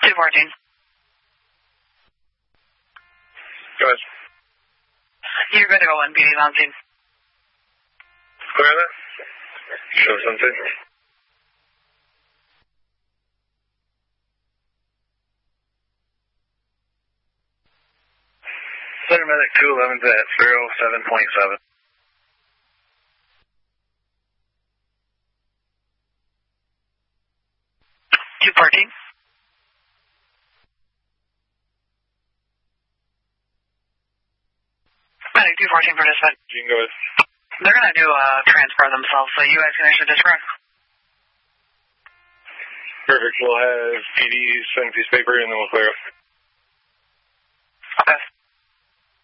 214. Go ahead. You're good to go on PD on scene. Clear that? Show something. Center medic 211's at 07.7. 214. Medic 214 for dispatch. You can go ahead. They're going to do a transfer themselves, so you guys can actually disconnect. Perfect. We'll have PD send a piece of paper and then we'll clear up. Okay.